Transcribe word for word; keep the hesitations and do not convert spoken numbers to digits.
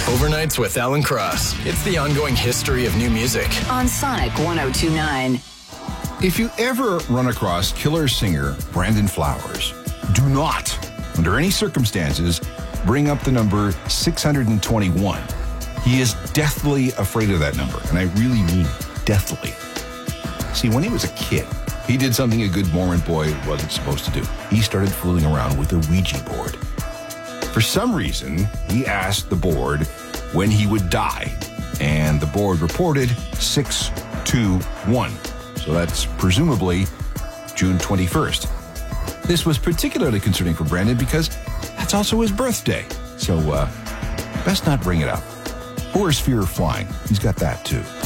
Overnights with Alan Cross. It's the ongoing history of new music. On Sonic one oh two point nine. If you ever run across killer singer Brandon Flowers, do not, under any circumstances, bring up the number six hundred twenty-one. He is deathly afraid of that number, and I really mean deathly. See, when he was a kid, he did something a good Mormon boy wasn't supposed to do. He started fooling around with a Ouija board. For some reason, he asked the board when he would die, and the board reported six two one. So that's presumably June twenty-first. This was particularly concerning for Brandon because that's also his birthday. So, uh, best not bring it up. Or his fear of flying. He's got that too.